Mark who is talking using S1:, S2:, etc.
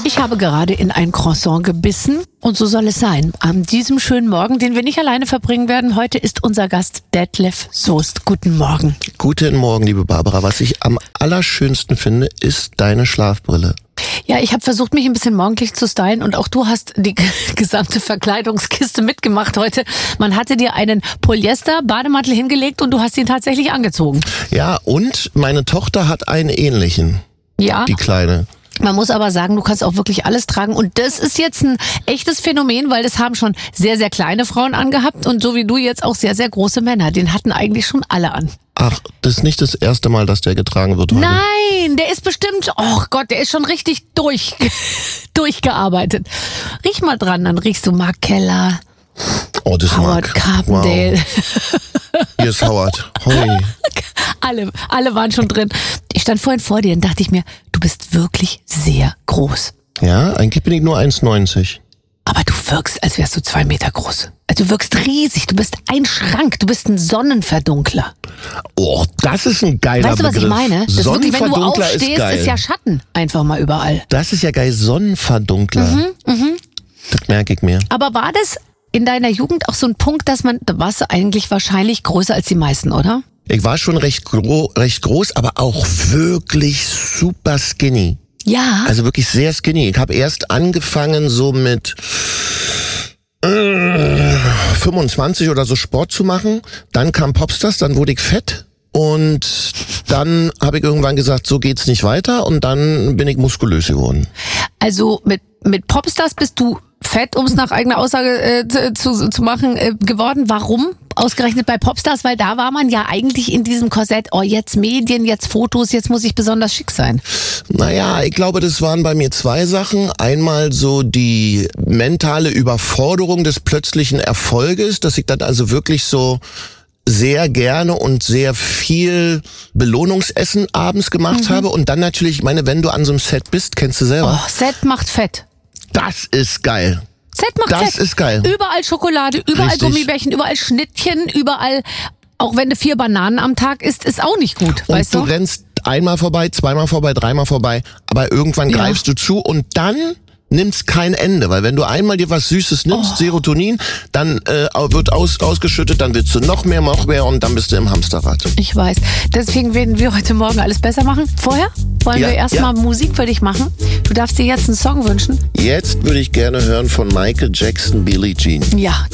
S1: Ich habe gerade in ein Croissant gebissen und so soll es sein. An diesem schönen Morgen, den wir nicht alleine verbringen werden, heute ist unser Gast Detlef Soest. Guten Morgen.
S2: Guten Morgen, liebe Barbara. Was ich am allerschönsten finde, ist deine Schlafbrille.
S1: Ja, ich habe versucht, mich ein bisschen morgendlich zu stylen und auch du hast die gesamte Verkleidungskiste mitgemacht heute. Man hatte dir einen Polyester-Bademantel hingelegt und du hast ihn tatsächlich angezogen.
S2: Ja, und meine Tochter hat einen ähnlichen.
S1: Ja.
S2: Die Kleine.
S1: Man muss aber sagen, du kannst auch wirklich alles tragen und das ist jetzt ein echtes Phänomen, weil das haben schon sehr, sehr kleine Frauen angehabt und so wie du jetzt auch sehr, sehr große Männer. Den hatten eigentlich schon alle an.
S2: Ach, das ist nicht das erste Mal, dass der getragen wird heute.
S1: Nein, der ist bestimmt, oh Gott, der ist schon richtig durchgearbeitet. Riech mal dran, dann riechst du Mark Keller,
S2: Oh, das
S1: Howard Carpendale.
S2: Wow. Hier ist Howard. Hoi.
S1: Alle waren schon drin. Ich stand vorhin vor dir und dachte ich mir, du bist wirklich sehr groß.
S2: Ja, eigentlich bin ich nur 1,90.
S1: Aber du wirkst, als wärst du 2 Meter groß. Also du wirkst riesig, du bist ein Schrank, du bist ein Sonnenverdunkler.
S2: Oh, das ist ein geiler Begriff.
S1: Weißt du, was ich meine? Das ist wirklich, wenn du
S2: Sonnenverdunkler
S1: aufstehst,
S2: ist geil.
S1: ist ja Schatten einfach mal überall.
S2: Das ist ja geil, Sonnenverdunkler. Das merke ich mir.
S1: Aber war das in deiner Jugend auch so ein Punkt, da warst du eigentlich wahrscheinlich größer als die meisten, oder?
S2: Ich war schon recht groß, aber auch wirklich super skinny.
S1: Ja.
S2: Also wirklich sehr skinny. Ich habe erst angefangen so mit 25 oder so Sport zu machen. Dann kam Popstars, dann wurde ich fett. Und dann habe ich irgendwann gesagt, so geht's nicht weiter. Und dann bin ich muskulös geworden.
S1: Also mit Popstars bist du fett, um es nach eigener Aussage zu machen, geworden. Warum? Ausgerechnet bei Popstars, weil da war man ja eigentlich in diesem Korsett, oh jetzt Medien, jetzt Fotos, jetzt muss ich besonders schick sein.
S2: Naja, ich glaube, das waren bei mir 2 Sachen. Einmal so die mentale Überforderung des plötzlichen Erfolges, dass ich dann also wirklich so sehr gerne und sehr viel Belohnungsessen abends gemacht habe. Und dann natürlich, ich meine, wenn du an so einem Set bist, kennst du selber.
S1: Oh, Set macht fett.
S2: Das ist geil.
S1: Set macht
S2: Das
S1: fett.
S2: ist geil.
S1: Überall Schokolade, überall
S2: Richtig.
S1: Gummibärchen, überall Schnittchen, überall, auch wenn du 4 Bananen am Tag isst, ist auch nicht gut,
S2: Und
S1: weißt
S2: du
S1: du?
S2: rennst einmal vorbei, zweimal vorbei, dreimal vorbei, aber irgendwann greifst du zu und dann nimmt's kein Ende, weil wenn du einmal dir was Süßes nimmst, Serotonin, dann wird ausgeschüttet, dann willst du noch mehr und dann bist du im Hamsterrad.
S1: Ich weiß. Deswegen werden wir heute Morgen alles besser machen. Vorher wollen wir erstmal Musik für dich machen. Du darfst dir jetzt einen Song wünschen.
S2: Jetzt würde ich gerne hören von Michael Jackson, Billie Jean.
S1: Ja.